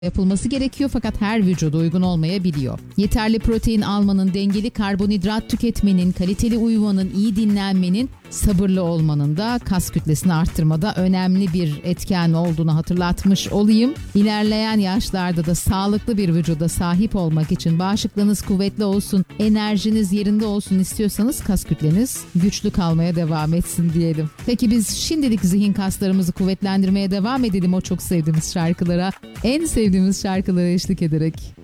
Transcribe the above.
yapılması gerekiyor fakat her vücuda uygun olmayabiliyor. Yeterli protein almanın, dengeli karbonhidrat tüketmenin, kaliteli uyumanın, iyi dinlenmenin, sabırlı olmanın da kas kütlesini arttırmada önemli bir etken olduğunu hatırlatmış olayım. İlerleyen yaşlarda da sağlıklı bir vücuda sahip olmak için bağışıklığınız kuvvetli olsun, enerjiniz yerinde olsun istiyorsanız kas kütleniz güçlü kalmaya devam etsin diyelim. Peki biz şimdilik zihin kaslarımızı kuvvetlendirmeye devam edelim o çok sevdiğimiz şarkılara, en sevdiğimiz şarkılara eşlik ederek.